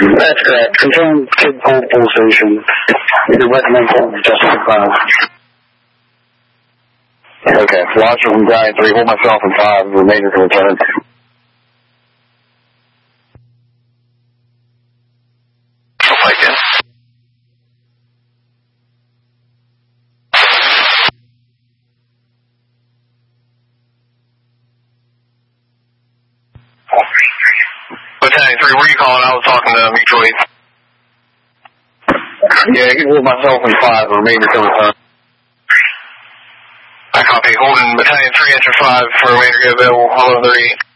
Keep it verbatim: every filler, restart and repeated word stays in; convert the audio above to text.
That's correct. Confirm Kid Pole Pole Station. You recommend Justin five. Okay. Launcher from Giant three. Hold myself in five. Remainder to return. Again. Battalion three, where are you calling? I was talking to Mutual Aid. Yeah, you can hold myself in five. Remainder to return. I copy. Holding Battalion three, enter five for remainder available. Hello, three.